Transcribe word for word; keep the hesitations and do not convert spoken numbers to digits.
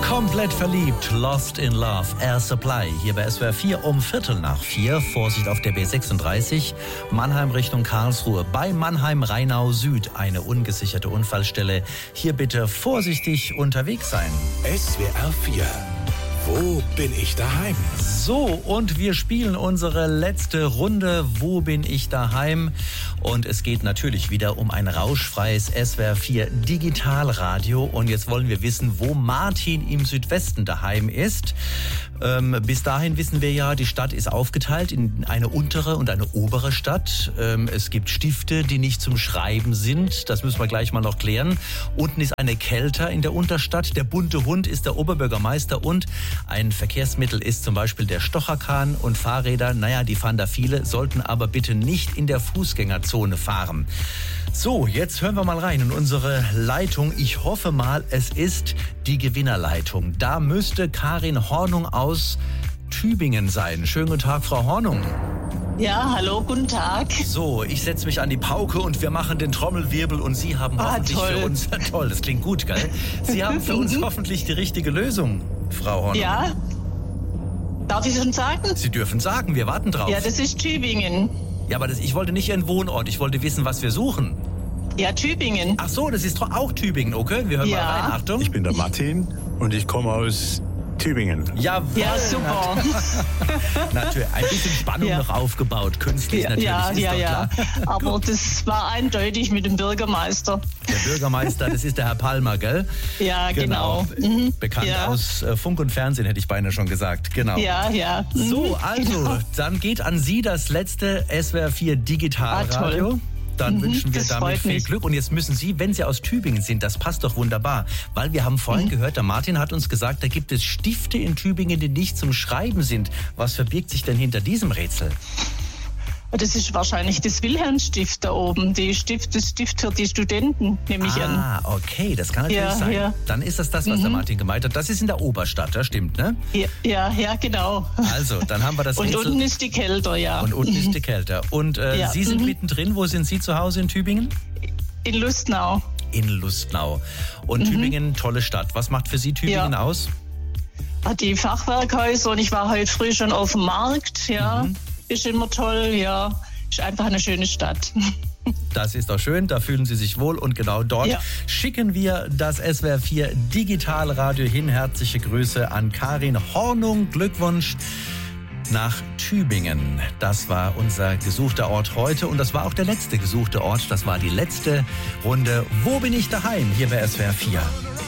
Komplett verliebt, Lost in Love, Air Supply. Hier bei S W R vier um Viertel nach vier. Vorsicht auf der B sechsunddreißig, Mannheim Richtung Karlsruhe. Bei Mannheim-Rheinau Süd eine ungesicherte Unfallstelle. Hier bitte vorsichtig unterwegs sein. S W R vier. Wo bin ich daheim? So, und wir spielen unsere letzte Runde. Wo bin ich daheim? Und es geht natürlich wieder um ein rauschfreies S W R vier Digitalradio. Und jetzt wollen wir wissen, wo Martin im Südwesten daheim ist. Ähm, bis dahin wissen wir ja, die Stadt ist aufgeteilt in eine untere und eine obere Stadt. Ähm, es gibt Stifte, die nicht zum Schreiben sind. Das müssen wir gleich mal noch klären. Unten ist eine Kelter in der Unterstadt. Der bunte Hund ist der Oberbürgermeister und ein Verkehrsmittel ist zum Beispiel der Stocherkahn, und Fahrräder, naja, die fahren da viele, sollten aber bitte nicht in der Fußgängerzone fahren. So, jetzt hören wir mal rein in unsere Leitung. Ich hoffe mal, es ist die Gewinnerleitung. Da müsste Karin Hornung aus Tübingen sein. Schönen guten Tag, Frau Hornung. Ja, hallo, guten Tag. So, ich setze mich an die Pauke und wir machen den Trommelwirbel und Sie haben Ah, hoffentlich toll. für uns, toll, das klingt gut, gell? Sie haben für uns hoffentlich die richtige Lösung, Frau Hornung. Ja, darf ich schon sagen? Sie dürfen sagen, wir warten drauf. Ja, das ist Tübingen. Ja, aber das, ich wollte nicht Ihren Wohnort, ich wollte wissen, was wir suchen. Ja, Tübingen. Ach so, das ist doch auch Tübingen, okay? Wir hören Ja. mal rein, Achtung. Ich bin der Martin und ich komme aus Tübingen. Jawohl, Ja, super. natürlich. Ein bisschen Spannung Ja. noch aufgebaut, künstlich Ja, natürlich, ja, ist ja, doch ja. klar. Aber das war eindeutig mit dem Bürgermeister. Der Bürgermeister, das ist der Herr Palmer, gell? Ja, genau. Mhm. Bekannt Ja. aus äh, Funk und Fernsehen, hätte ich beinahe schon gesagt. Genau. Ja, ja. Mhm. So, also, Genau. dann geht an Sie das letzte S W R vier Digitalradio. Ah, toll. Dann Mhm, wünschen wir das damit freut viel mich. Glück. Und jetzt müssen Sie, wenn Sie aus Tübingen sind, das passt doch wunderbar. Weil wir haben vorhin Mhm. gehört, der Martin hat uns gesagt, da gibt es Stifte in Tübingen, die nicht zum Schreiben sind. Was verbirgt sich denn hinter diesem Rätsel? Das ist wahrscheinlich das Wilhelmsstift da oben. Die Stift, das Stift für die Studenten, nehme ich an. Ah, okay, das kann natürlich Ja, sein. ja. Dann ist das das, was der Martin gemeint hat. Das ist in der Oberstadt, das stimmt, ne? Ja, ja, ja, genau. Also, dann haben wir das Und Rätsel. unten ist die Kelter, ja. Und unten ist die Kälte. Und äh, Ja, Sie sind mhm. mittendrin. Wo sind Sie zu Hause in Tübingen? In Lustnau. In Lustnau. Und Tübingen, tolle Stadt. Was macht für Sie Tübingen Mhm. Ja. aus? Hat die Fachwerkhäuser, und ich war heute früh schon auf dem Markt, ja. Mhm. Ist immer toll, ja. Ist einfach eine schöne Stadt. Das ist doch schön, da fühlen Sie sich wohl. Und genau dort Ja. schicken wir das S W R vier Digitalradio hin. Herzliche Grüße an Karin Hornung. Glückwunsch nach Tübingen. Das war unser gesuchter Ort heute. Und das war auch der letzte gesuchte Ort. Das war die letzte Runde. Wo bin ich daheim? Hier bei S W R vier.